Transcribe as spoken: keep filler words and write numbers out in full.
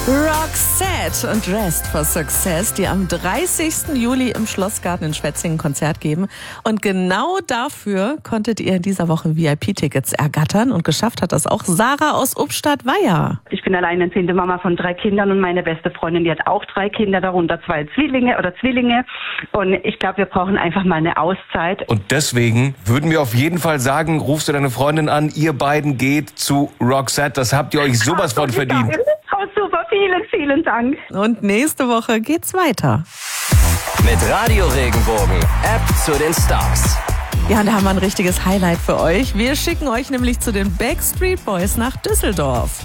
Roxette und Dressed for Success, die am dreißigsten Juli im Schlossgarten in Schwetzingen Konzert geben. Und genau dafür konntet ihr in dieser Woche V I P-Tickets ergattern. Und geschafft hat das auch Sarah aus Ubstadt-Weiher. Ich bin alleinerziehende Mama von drei Kindern und meine beste Freundin, die hat auch drei Kinder, darunter zwei Zwillinge oder Zwillinge. Und ich glaube, wir brauchen einfach mal eine Auszeit. Und deswegen würden wir auf jeden Fall sagen, rufst du deine Freundin an, ihr beiden geht zu Roxette. Das habt ihr euch sowas von verdient. Oh, super, vielen, vielen Dank. Und nächste Woche geht's weiter. Mit Radio Regenbogen, App zu den Stars. Ja, und da haben wir ein richtiges Highlight für euch. Wir schicken euch nämlich zu den Backstreet Boys nach Düsseldorf.